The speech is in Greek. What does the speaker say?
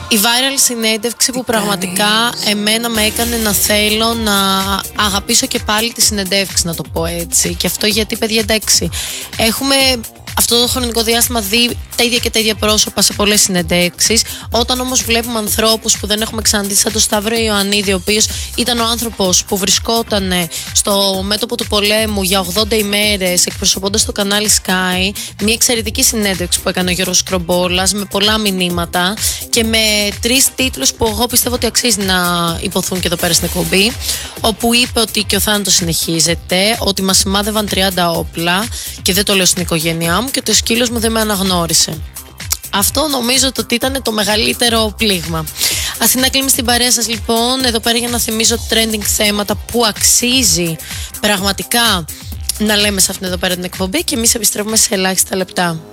Η viral συνέντευξη που πραγματικά εμένα με έκανε να θέλω να αγαπήσω και πάλι τη συνεντεύξη, να το πω έτσι. Και αυτό γιατί, παιδιά, εντάξει, έχουμε αυτό το χρονικό διάστημα δει τα ίδια και τα ίδια πρόσωπα σε πολλές συνεντεύξεις. Όταν όμως βλέπουμε ανθρώπους που δεν έχουμε ξαναδεί, σαν τον Σταύρο Ιωαννίδη, ο οποίος ήταν ο άνθρωπος που βρισκόταν στο μέτωπο του πολέμου για 80 ημέρες εκπροσωπώντας το κανάλι Sky, μια εξαιρετική συνέντευξη που έκανε ο Γιώργος Κρομπόλας με πολλά μηνύματα και με 3 τίτλους που εγώ πιστεύω ότι αξίζει να υποθούν και εδώ πέρα στην εκπομπή, όπου είπε ότι και ο θάνατος συνεχίζεται, ότι μας σημάδευαν 30 όπλα και δεν το λέω στην οικογένειά μου και ότι ο σκύλος μου δεν με αναγνώρισε. Αυτό νομίζω ότι ήταν το μεγαλύτερο πλήγμα. Αθηνά Κλίμη στην παρέα σας λοιπόν, εδώ πέρα για να θυμίζω trending θέματα που αξίζει πραγματικά να λέμε σε αυτήν εδώ πέρα την εκπομπή και εμείς επιστρέφουμε σε ελάχιστα λεπτά.